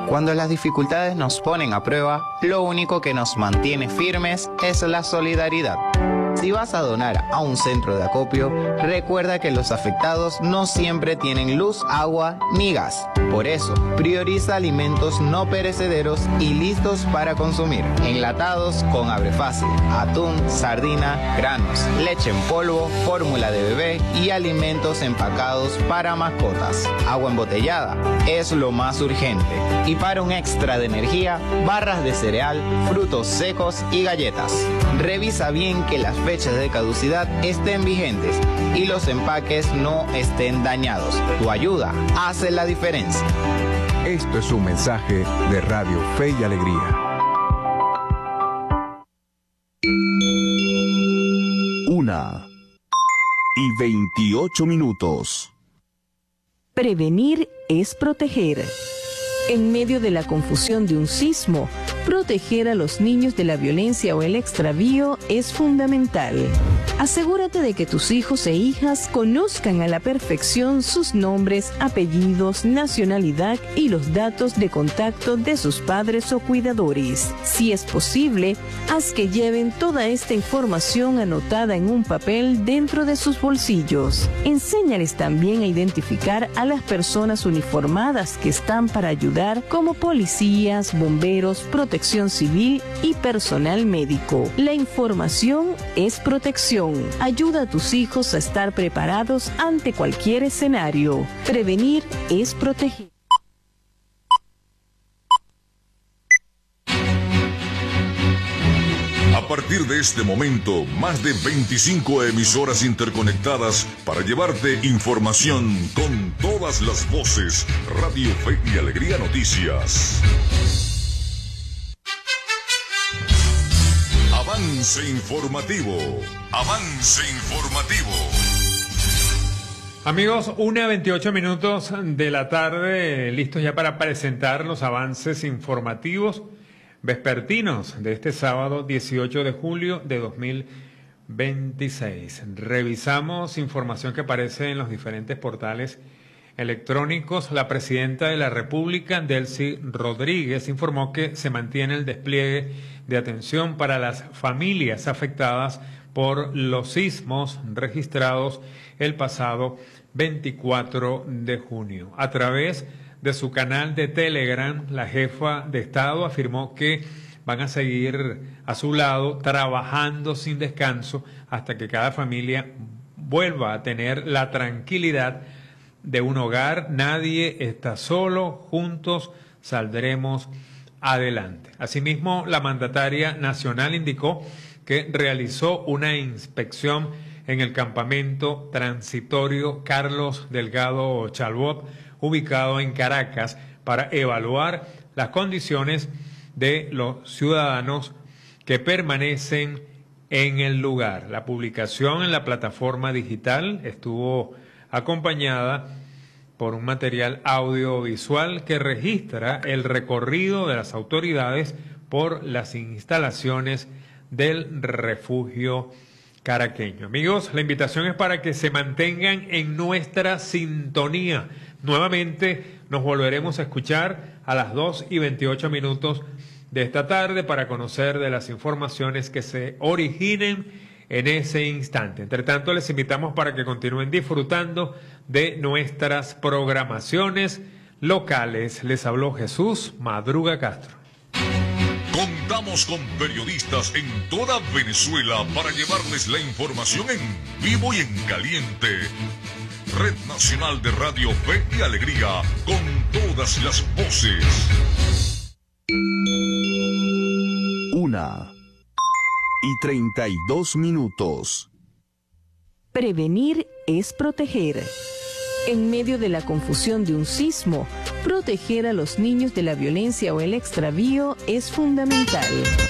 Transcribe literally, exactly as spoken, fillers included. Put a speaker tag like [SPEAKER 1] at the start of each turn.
[SPEAKER 1] Cuando las dificultades nos ponen a prueba, lo único que nos mantiene firmes es la solidaridad. Si vas a donar a un centro de acopio, recuerda que los afectados no siempre tienen luz, agua ni gas. Por eso, prioriza alimentos no perecederos y listos para consumir. Enlatados con abre fácil, atún, sardina, granos, leche en polvo, fórmula de bebé y alimentos empacados para mascotas. Agua embotellada es lo más urgente. Y para un extra de energía, barras de cereal, frutos secos y galletas. Revisa bien que las fechas de caducidad estén vigentes y los empaques no estén dañados. Tu ayuda hace la diferencia.
[SPEAKER 2] Esto es un mensaje de Radio Fe y Alegría. Una y veintiocho minutos.
[SPEAKER 3] Prevenir es proteger. En medio de la confusión de un sismo, proteger a los niños de la violencia o el extravío es fundamental. Asegúrate de que tus hijos e hijas conozcan a la perfección sus nombres, apellidos, nacionalidad y los datos de contacto de sus padres o cuidadores. Si es posible, haz que lleven toda esta información anotada en un papel dentro de sus bolsillos. Enséñales también a identificar a las personas uniformadas que están para ayudar, como policías, bomberos, protección civil y personal médico. La información es protección. Ayuda a tus hijos a estar preparados ante cualquier escenario. Prevenir es proteger.
[SPEAKER 4] A partir de este momento, más de veinticinco emisoras interconectadas para llevarte información con todas las voces. Radio Fe y Alegría Noticias. Avance informativo. Avance informativo.
[SPEAKER 5] Amigos, una veintiocho minutos de la tarde, listos ya para presentar los avances informativos vespertinos de este sábado dieciocho de julio de dos mil veintiséis. Revisamos información que aparece en los diferentes portales electrónicos. La presidenta de la República, Delcy Rodríguez, informó que se mantiene el despliegue de atención para las familias afectadas por los sismos registrados el pasado veinticuatro de junio. A través de su canal de Telegram, la jefa de Estado afirmó que van a seguir a su lado trabajando sin descanso hasta que cada familia vuelva a tener la tranquilidad de un hogar. Nadie está solo, juntos saldremos adelante. Asimismo, la mandataria nacional indicó que realizó una inspección en el campamento transitorio Carlos Delgado Chalbot, ubicado en Caracas, para evaluar las condiciones de los ciudadanos que permanecen en el lugar. La publicación en la plataforma digital estuvo acompañada por un material audiovisual que registra el recorrido de las autoridades por las instalaciones del refugio caraqueño. Amigos, la invitación es para que se mantengan en nuestra sintonía. Nuevamente nos volveremos a escuchar a las dos y veintiocho minutos de esta tarde para conocer de las informaciones que se originen en ese instante. Entre tanto, les invitamos para que continúen disfrutando de nuestras programaciones locales. Les habló Jesús Madruga Castro.
[SPEAKER 4] Contamos con periodistas en toda Venezuela para llevarles la información en vivo y en caliente. Red Nacional de Radio Fe y Alegría, con todas las voces.
[SPEAKER 2] Una y treinta y dos minutos.
[SPEAKER 3] Prevenir es proteger. En medio de la confusión de un sismo, proteger a los niños de la violencia o el extravío es fundamental.